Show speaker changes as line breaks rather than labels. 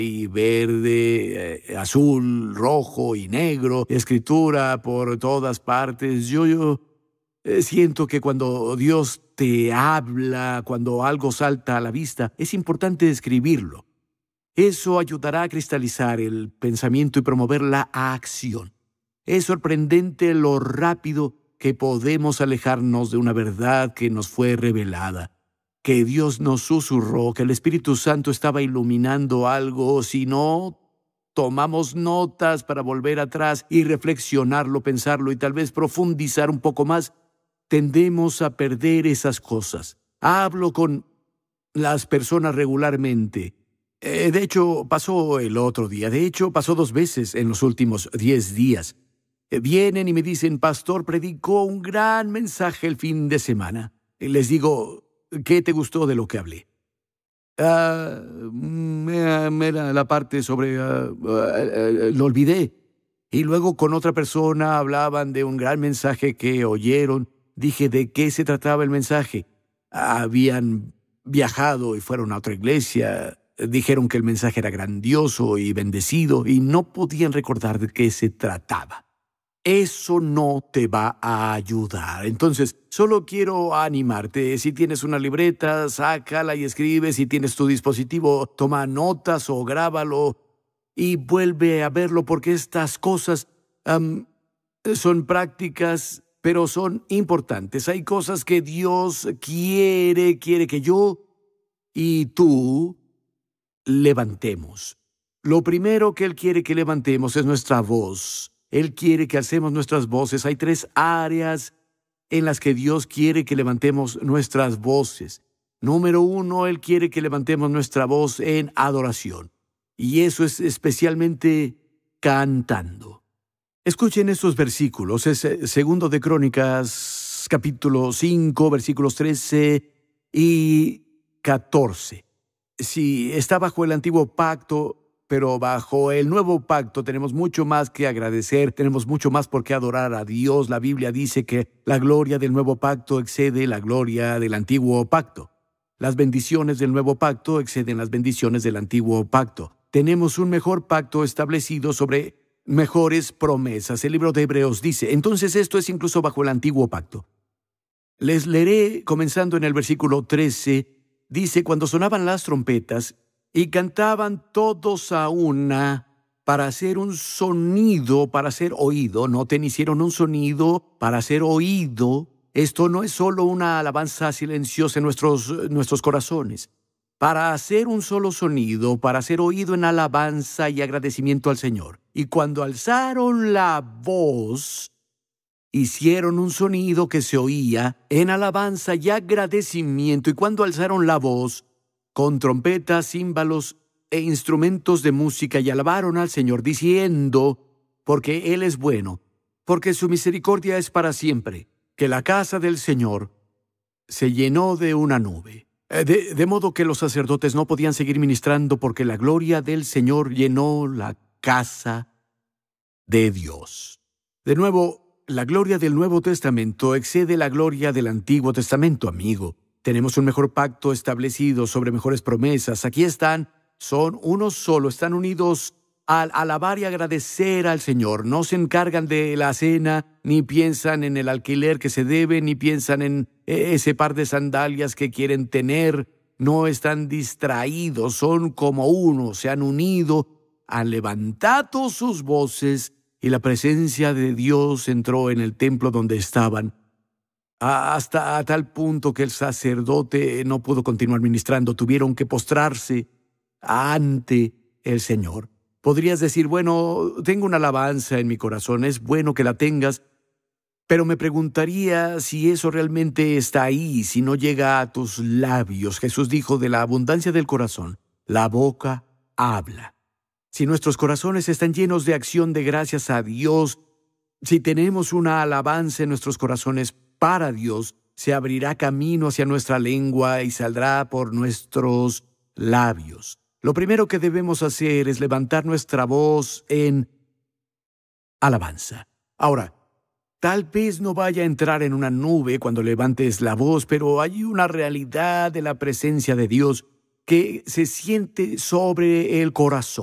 y verde, azul, rojo y negro, escritura por todas partes. Yo siento que cuando Dios te habla, cuando algo salta a la vista, es importante escribirlo. Eso ayudará a cristalizar el pensamiento y promover la acción. Es sorprendente lo rápido que podemos alejarnos de una verdad que nos fue revelada, que Dios nos susurró, que el Espíritu Santo estaba iluminando algo. Si no tomamos notas para volver atrás y reflexionarlo, pensarlo y tal vez profundizar un poco más, tendemos a perder esas cosas. Hablo con las personas regularmente. De hecho, pasó el otro día. De hecho, pasó 2 veces en los últimos 10 días. Vienen y me dicen, pastor, predicó un gran mensaje el fin de semana. Les digo, ¿qué te gustó de lo que hablé? Era la parte sobre... lo olvidé. Y luego con otra persona hablaban de un gran mensaje que oyeron. Dije, ¿de qué se trataba el mensaje? Habían viajado y fueron a otra iglesia. Dijeron que el mensaje era grandioso y bendecido y no podían recordar de qué se trataba. Eso no te va a ayudar. Entonces, solo quiero animarte. Si tienes una libreta, sácala y escribe. Si tienes tu dispositivo, toma notas o grábalo y vuelve a verlo, porque estas cosas son prácticas, pero son importantes. Hay cosas que Dios quiere que yo y tú levantemos. Lo primero que Él quiere que levantemos es nuestra voz. Él quiere que alcemos nuestras voces. Hay 3 áreas en las que Dios quiere que levantemos nuestras voces. Número 1, Él quiere que levantemos nuestra voz en adoración. Y eso es especialmente cantando. Escuchen estos versículos. Es 2 de Crónicas, capítulo 5, versículos 13 y 14. Sí, está bajo el antiguo pacto, pero bajo el nuevo pacto tenemos mucho más que agradecer, tenemos mucho más por qué adorar a Dios. La Biblia dice que la gloria del nuevo pacto excede la gloria del antiguo pacto. Las bendiciones del nuevo pacto exceden las bendiciones del antiguo pacto. Tenemos un mejor pacto establecido sobre mejores promesas. El libro de Hebreos dice, entonces esto es incluso bajo el antiguo pacto. Les leeré comenzando en el versículo 13. Dice, cuando sonaban las trompetas y cantaban todos a una para hacer un sonido, para ser oído. Noten, hicieron un sonido para ser oído. Esto no es solo una alabanza silenciosa en nuestros corazones. Para hacer un solo sonido, para ser oído en alabanza y agradecimiento al Señor. Y cuando alzaron la voz, hicieron un sonido que se oía en alabanza y agradecimiento. Y cuando alzaron la voz, con trompetas, címbalos e instrumentos de música, y alabaron al Señor, diciendo, porque Él es bueno, porque su misericordia es para siempre, que la casa del Señor se llenó de una nube. De modo que los sacerdotes no podían seguir ministrando, porque la gloria del Señor llenó la casa de Dios. De nuevo, la gloria del Nuevo Testamento excede la gloria del Antiguo Testamento, amigo. Tenemos un mejor pacto establecido sobre mejores promesas. Aquí están, son uno solo, están unidos al alabar y agradecer al Señor. No se encargan de la cena, ni piensan en el alquiler que se debe, ni piensan en ese par de sandalias que quieren tener. No están distraídos, son como uno, se han unido, han levantado sus voces y la presencia de Dios entró en el templo donde estaban. Hasta a tal punto que el sacerdote no pudo continuar ministrando. Tuvieron que postrarse ante el Señor. Podrías decir, bueno, tengo una alabanza en mi corazón, es bueno que la tengas, pero me preguntaría si eso realmente está ahí, si no llega a tus labios. Jesús dijo, de la abundancia del corazón, la boca habla. Si nuestros corazones están llenos de acción de gracias a Dios, si tenemos una alabanza en nuestros corazones para Dios, se abrirá camino hacia nuestra lengua y saldrá por nuestros labios. Lo primero que debemos hacer es levantar nuestra voz en alabanza. Ahora, tal vez no vaya a entrar en una nube cuando levantes la voz, pero hay una realidad de la presencia de Dios que se siente sobre el corazón.